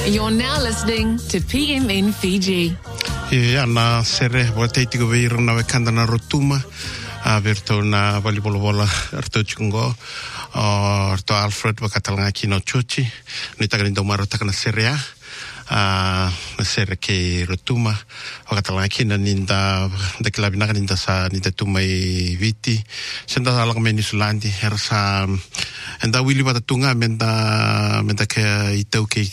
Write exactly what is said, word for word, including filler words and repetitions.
You're now listening to P M N Fiji. E ana sere wa te tiko veira na wekanda na rotuma a verto na volleyball arto chungo arto Alfred wakatalanga kino chuchi ni taka ni domaro taka na sere a a na sere ke rotuma wakatalanga kina ninda da kilabina ninda sa ninda tuma i viti senda ala meni sulandi hersa enda wili wata tunga menda menda ke itau ke